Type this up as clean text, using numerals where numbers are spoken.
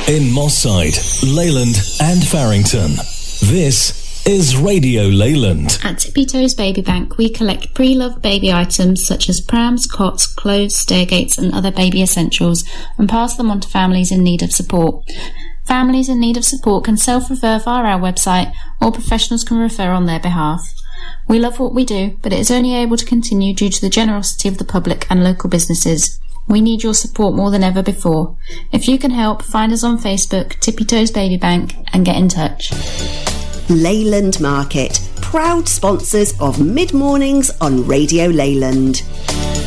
in Moss Side, Leyland and Farrington. This is Radio Leyland. At Tippy Toes Baby Bank, we collect pre-loved baby items such as prams, cots, clothes, stairgates and other baby essentials and pass them on to families in need of support. Families in need of support can self-refer via our website or professionals can refer on their behalf. We love what we do, but it is only able to continue due to the generosity of the public and local businesses. We need your support more than ever before. If you can help, find us on Facebook, Tippy Toes Baby Bank, and get in touch. Leyland Market, proud sponsors of Mid Mornings on Radio Leyland.